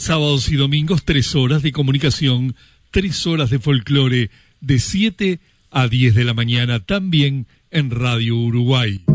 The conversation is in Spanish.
Sábados y domingos 3 horas de comunicación, 3 horas de folclore, de 7 a 10 de la mañana, también en Radio Uruguay.